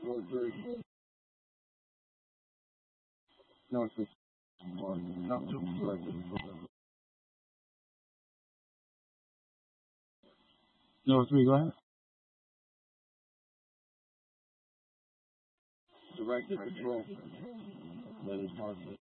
No, it's just not too. No, it's me. Go ahead. Direct control. That is hard.